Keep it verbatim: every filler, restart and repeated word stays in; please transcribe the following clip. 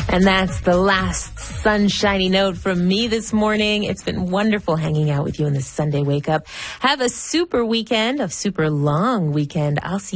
And that's the last sunshiny note from me this morning. It's been wonderful hanging out with you in this Sunday Wake Up. Have a super weekend, a super long weekend. I'll see you